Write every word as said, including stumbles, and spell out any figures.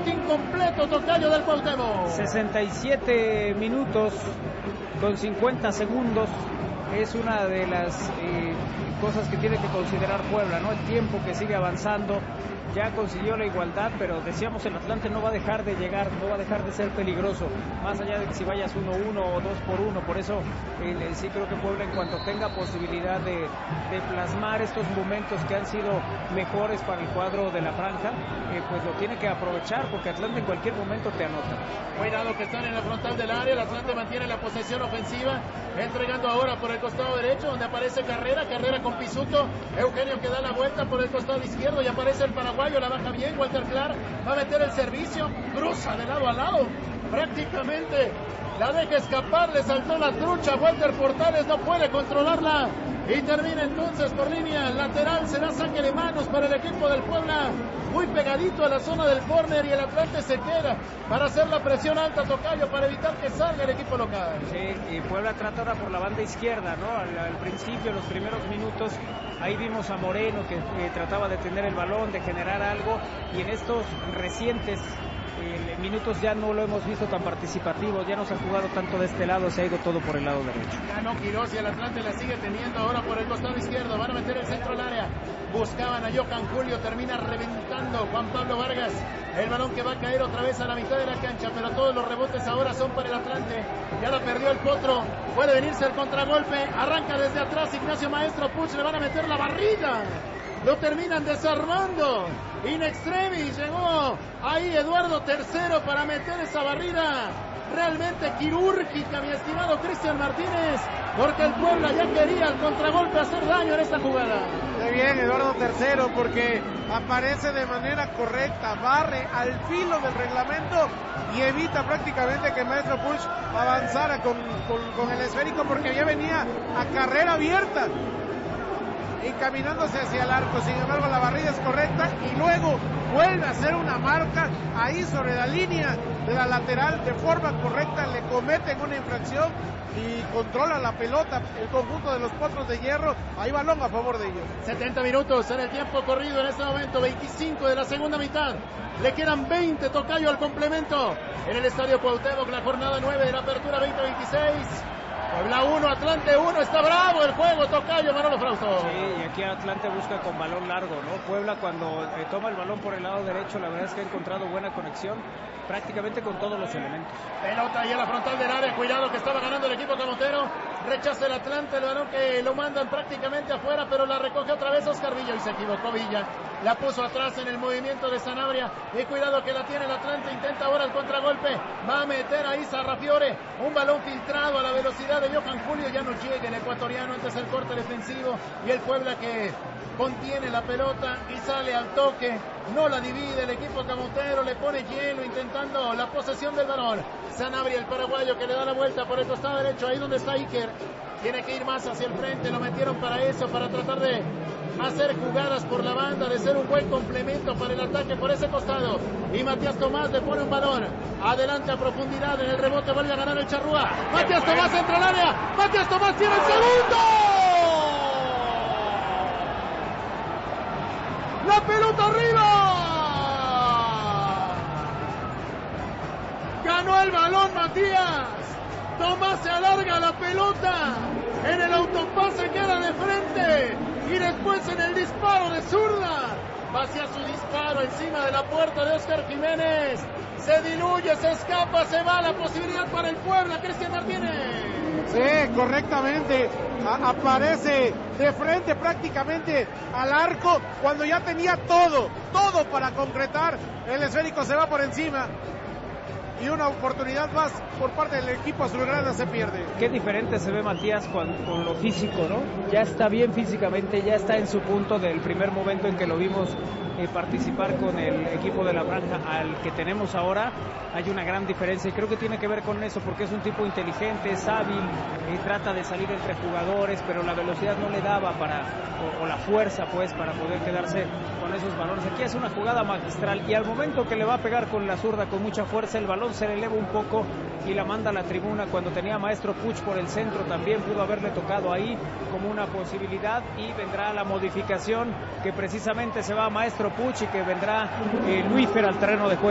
bloque incompleto, tocayo del Cuauhtémoc. sesenta y siete minutos con cincuenta segundos. Es una de las eh, cosas que tiene que considerar Puebla, ¿no? El tiempo que sigue avanzando. Ya consiguió la igualdad, pero decíamos el Atlante no va a dejar de llegar, no va a dejar de ser peligroso, más allá de que si vayas uno uno o dos por uno. Por eso eh, sí creo que Puebla, en cuanto tenga posibilidad de, de plasmar estos momentos que han sido mejores para el cuadro de la franja, eh, pues lo tiene que aprovechar, porque Atlante en cualquier momento te anota. Cuidado que están en la frontal del área, el Atlante mantiene la posesión ofensiva, entregando ahora por el costado derecho, donde aparece Carrera, Carrera con Pisuto, Eugenio que da la vuelta por el costado izquierdo y aparece el Paraguay. La baja bien, Walter Clark va a meter el servicio, cruza de lado a lado, prácticamente la deja escapar, le saltó la trucha, Walter Portales no puede controlarla y termina entonces por línea lateral. Será saque de manos para el equipo del Puebla, muy pegadito a la zona del córner, y el Atlante se queda para hacer la presión alta, tocayo, para evitar que salga el equipo local. Sí, y Puebla trata ahora por la banda izquierda, ¿no? Al, al principio, en los primeros minutos, ahí vimos a Moreno que eh, trataba de tener el balón, de generar algo, y en estos recientes eh, minutos ya no lo hemos visto tan participativo, ya no se ha jugado tanto de este lado, se ha ido todo por el lado derecho. Ganó Quirós y el Atlante la sigue teniendo ahora por el costado izquierdo, van a meter el centro al área, buscaban a Johan Julio, termina reventando Juan Pablo Vargas, el balón que va a caer otra vez a la mitad de la cancha, pero todos los rebotes ahora son para el Atlante, ya la perdió el Potro, puede venirse el contragolpe, arranca desde atrás Ignacio Maestro Puch, le van a meter la barrida, lo terminan desarmando, in extremis, llegó ahí Eduardo Tercero para meter esa barrida, realmente quirúrgica, mi estimado Cristian Martínez, porque el Puebla ya quería el contragolpe hacer daño en esta jugada. Muy bien, Eduardo Tercero, porque aparece de manera correcta, barre al filo del reglamento y evita prácticamente que Maestro Puch avanzara con, con, con el esférico, porque ya venía a carrera abierta, encaminándose hacia el arco. Sin embargo, la barrida es correcta y luego vuelve a hacer una marca ahí sobre la línea de la lateral de forma correcta, le cometen una infracción y controla la pelota el conjunto de los Potros de Hierro. Hay balón a favor de ellos. setenta minutos en el tiempo corrido en este momento, veinticinco de la segunda mitad, le quedan veinte, tocayo, al complemento en el Estadio Cuauhtémoc, la jornada nueve de la apertura veinte veintiséis. Puebla uno, Atlante uno, está bravo el juego, tocayo, Manolo Frausto. Sí, y aquí Atlante busca con balón largo, ¿no? Puebla, cuando eh, toma el balón por el lado derecho, la verdad es que ha encontrado buena conexión prácticamente con todos los elementos. Pelota ahí a la frontal del área, cuidado que estaba ganando el equipo camotero, rechaza el Atlante, el balón que lo mandan prácticamente afuera, pero la recoge otra vez Oscar Villa y se equivocó Villa, la puso atrás en el movimiento de Sanabria, y cuidado que la tiene el Atlante, intenta ahora el contragolpe, va a meter ahí Sarrafiore, un balón filtrado a la velocidad de Johan Julio, ya no llega el ecuatoriano antes el corte defensivo, y el Puebla que contiene la pelota y sale al toque, no la divide el equipo camotero, le pone hielo intentando la posesión del balón. Sanabria, el paraguayo, que le da la vuelta por el costado derecho, ahí donde está Iker, tiene que ir más hacia el frente, lo metieron para eso, para tratar de hacer jugadas por la banda, de ser un buen complemento para el ataque por ese costado, y Matías Tomás le pone un balón adelante a profundidad, en el rebote vuelve a ganar el Charrúa, Matías Tomás entra al área, Matías Tomás tiene el segundo, la pelota arriba, ganó el balón Matías Tomás, se alarga la pelota, en el autopase queda de frente, y después en el disparo de zurda, vacía su disparo encima de la puerta de Oscar Jiménez, se diluye, se escapa, se va la posibilidad para el Puebla, Cristian Martínez. Sí, correctamente, a aparece de frente prácticamente al arco, cuando ya tenía todo, todo para concretar, el esférico se va por encima, y una oportunidad más por parte del equipo azulgrana se pierde. Qué diferente se ve Matías con, con lo físico, ¿no? Ya está bien físicamente, ya está en su punto del primer momento en que lo vimos eh, participar con el equipo de la franja al que tenemos ahora. Hay una gran diferencia y creo que tiene que ver con eso, porque es un tipo inteligente, es hábil, eh, trata de salir entre jugadores, pero la velocidad no le daba para, o, o la fuerza pues, para poder quedarse con esos balones. Aquí es una jugada magistral y al momento que le va a pegar con la zurda con mucha fuerza, el balón se le eleva un poco y la manda a la tribuna. Cuando tenía a Maestro Puch por el centro también pudo haberle tocado ahí como una posibilidad, y vendrá la modificación que precisamente se va a Maestro Puch y que vendrá eh, Luífer al terreno de juego.